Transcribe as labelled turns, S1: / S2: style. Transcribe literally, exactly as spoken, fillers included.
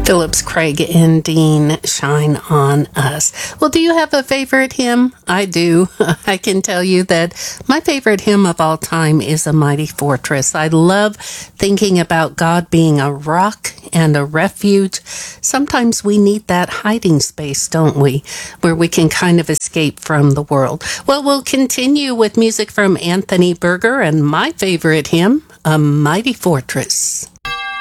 S1: Phillips, Craig, and Dean, Shine on Us. Well, do you have a favorite hymn? I do. I can tell you that my favorite hymn of all time is A Mighty Fortress. I love thinking about God being a rock and a refuge. Sometimes we need that hiding space, don't we? Where we can kind of escape from the world. Well, we'll continue with music from Anthony Berger and my favorite hymn, A Mighty Fortress.